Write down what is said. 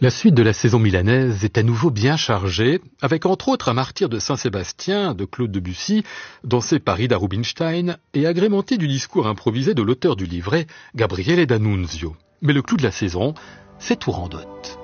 La suite de la saison milanaise est à nouveau bien chargée, avec entre autres un martyr de Saint-Sébastien de Claude Debussy, dansé par Ida Rubinstein et agrémenté du discours improvisé de l'auteur du livret, Gabriele D'Annunzio. Mais le clou de la saison, c'est Turandot.